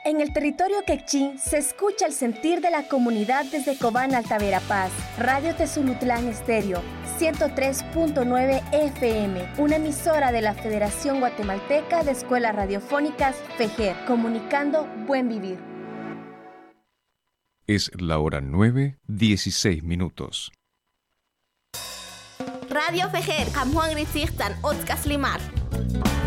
En el territorio quechín se escucha el sentir de la comunidad desde Cobán, Alta Verapaz. Radio Tezulutlán Estéreo, 103.9 FM, una emisora de la Federación Guatemalteca de Escuelas Radiofónicas, FEGER, comunicando buen vivir. Es la hora 9:16. Radio FEGER, Kamjuan Rizistan, Otzkas Limar.